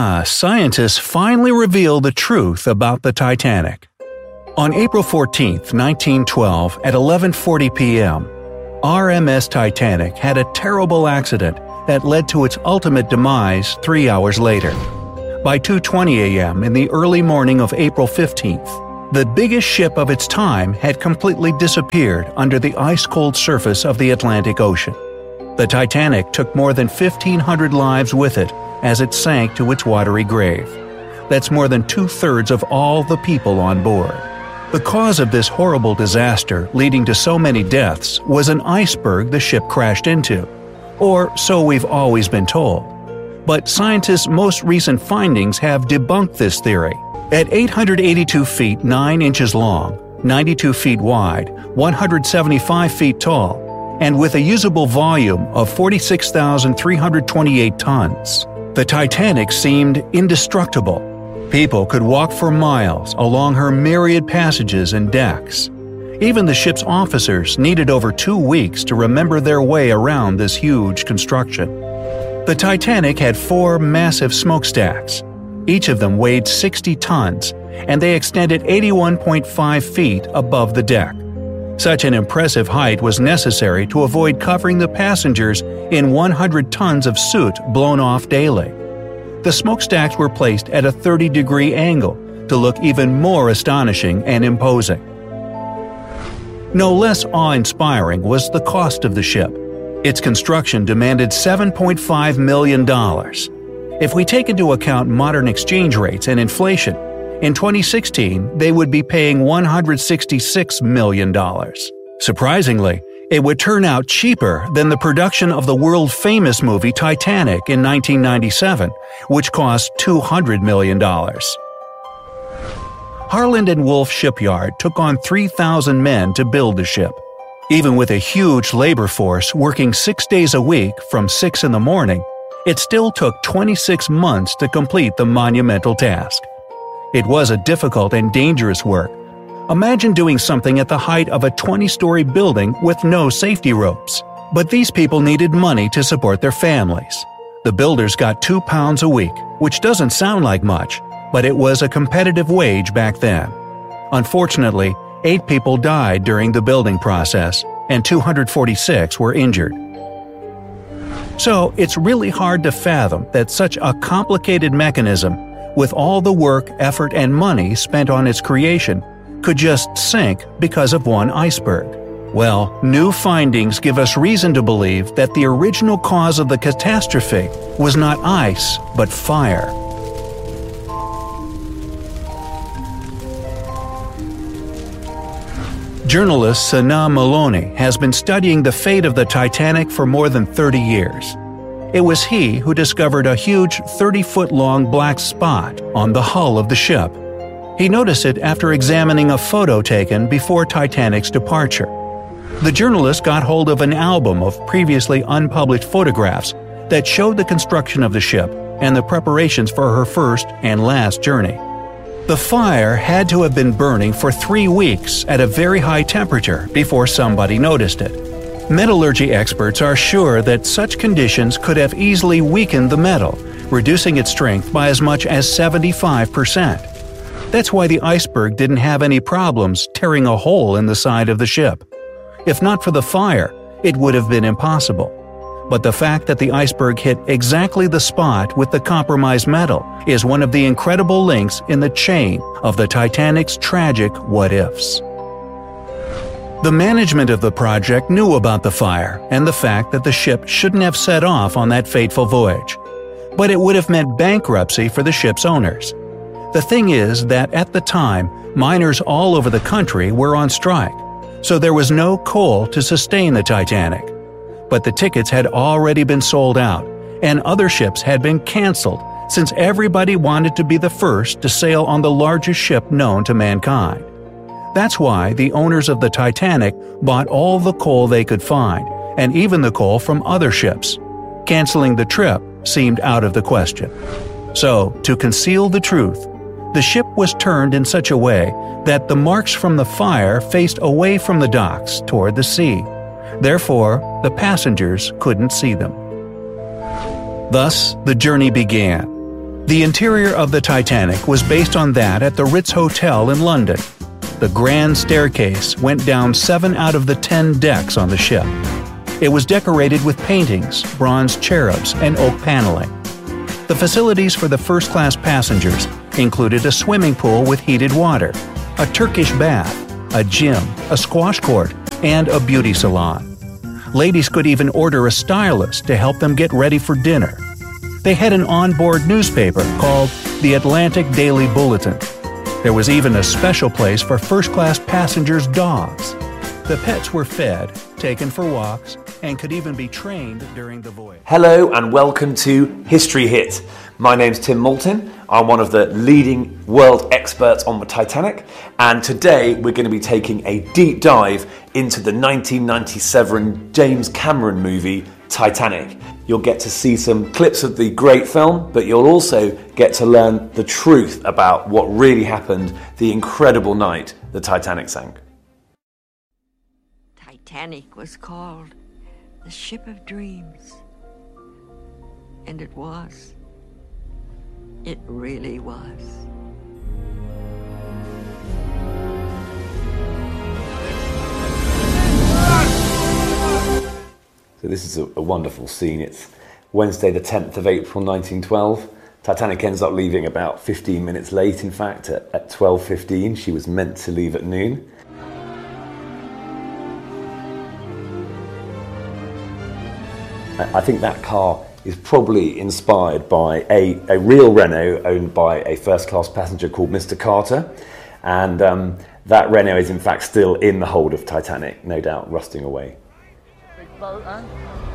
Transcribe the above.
Scientists finally revealed the truth about the Titanic. On April 14, 1912, at 11:40 p.m., RMS Titanic had a terrible accident that led to its ultimate demise 3 hours later. By 2:20 a.m. in the early morning of April 15th, the biggest ship of its time had completely disappeared under the ice-cold surface of the Atlantic Ocean. The Titanic took more than 1,500 lives with it as it sank to its watery grave. That's more than 2/3 of all the people on board. The cause of this horrible disaster, leading to so many deaths, was an iceberg the ship crashed into. Or so we've always been told. But scientists' most recent findings have debunked this theory. At 882 feet 9 inches long, 92 feet wide, 175 feet tall, and with a usable volume of 46,328 tons, the Titanic seemed indestructible. People could walk for miles along her myriad passages and decks. Even the ship's officers needed over 2 weeks to remember their way around this huge construction. The Titanic had 4 massive smokestacks. Each of them weighed 60 tons, and they extended 81.5 feet above the deck. Such an impressive height was necessary to avoid covering the passengers in 100 tons of soot blown off daily. The smokestacks were placed at a 30-degree angle to look even more astonishing and imposing. No less awe-inspiring was the cost of the ship. Its construction demanded $7.5 million. If we take into account modern exchange rates and inflation, in 2016 they would be paying $166 million. Surprisingly, it would turn out cheaper than the production of the world-famous movie Titanic in 1997, which cost $200 million. Harland & Wolff Shipyard took on 3,000 men to build the ship. Even with a huge labor force working 6 days a week from 6 in the morning, it still took 26 months to complete the monumental task. It was a difficult and dangerous work. Imagine doing something at the height of a 20-story building with no safety ropes. But these people needed money to support their families. The builders got £2 a week, which doesn't sound like much, but it was a competitive wage back then. Unfortunately, 8 people died during the building process, and 246 were injured. So it's really hard to fathom that such a complicated mechanism, with all the work, effort, and money spent on its creation, could just sink because of one iceberg. Well, new findings give us reason to believe that the original cause of the catastrophe was not ice, but fire. Journalist Sana Maloney has been studying the fate of the Titanic for more than 30 years. It was he who discovered a huge 30-foot-long black spot on the hull of the ship. He noticed it after examining a photo taken before Titanic's departure. The journalist got hold of an album of previously unpublished photographs that showed the construction of the ship and the preparations for her first and last journey. The fire had to have been burning for 3 weeks at a very high temperature before somebody noticed it. Metallurgy experts are sure that such conditions could have easily weakened the metal, reducing its strength by as much as 75%. That's why the iceberg didn't have any problems tearing a hole in the side of the ship. If not for the fire, it would have been impossible. But the fact that the iceberg hit exactly the spot with the compromised metal is one of the incredible links in the chain of the Titanic's tragic what-ifs. The management of the project knew about the fire and the fact that the ship shouldn't have set off on that fateful voyage. But it would have meant bankruptcy for the ship's owners. The thing is that at the time, miners all over the country were on strike, so there was no coal to sustain the Titanic. But the tickets had already been sold out, and other ships had been canceled since everybody wanted to be the first to sail on the largest ship known to mankind. That's why the owners of the Titanic bought all the coal they could find, and even the coal from other ships. Canceling the trip seemed out of the question. So, to conceal the truth, the ship was turned in such a way that the marks from the fire faced away from the docks toward the sea. Therefore, the passengers couldn't see them. Thus, the journey began. The interior of the Titanic was based on that at the Ritz Hotel in London. The grand staircase went down 7 out of the 10 decks on the ship. It was decorated with paintings, bronze cherubs, and oak paneling. The facilities for the first-class passengers included a swimming pool with heated water, a Turkish bath, a gym, a squash court, and a beauty salon. Ladies could even order a stylist to help them get ready for dinner. They had an onboard newspaper called the Atlantic Daily Bulletin. There was even a special place for first-class passengers' dogs. The pets were fed, taken for walks, and could even be trained during the voyage. Hello and welcome to History Hit. My name's Tim Moulton. I'm one of the leading world experts on the Titanic, and today we're going to be taking a deep dive into the 1997 James Cameron movie Titanic. You'll get to see some clips of the great film, but you'll also get to learn the truth about what really happened the incredible night the Titanic sank. Titanic was called the Ship of Dreams. And it was. It really was. So this is a wonderful scene. It's Wednesday the 10th of April 1912. Titanic ends up leaving about 15 minutes late, in fact, at 12:15. She was meant to leave at noon. I think that car is probably inspired by a real Renault owned by a first-class passenger called Mr. Carter. And that Renault is in fact still in the hold of Titanic, no doubt rusting away. Big boat, eh?